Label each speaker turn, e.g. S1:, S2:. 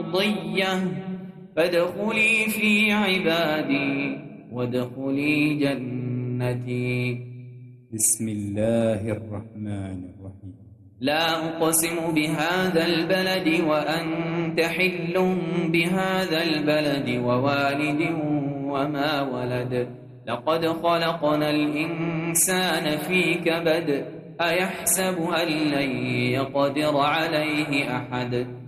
S1: مرضية فادخلي في عبادي وادخلي جنتي.
S2: بسم الله الرحمن الرحيم.
S1: لا أقسم بهذا البلد وأنت حل بهذا البلد ووالد وما ولد لقد خلقنا الإنسان في كبد أيحسب أن لن يقدر عليه أحد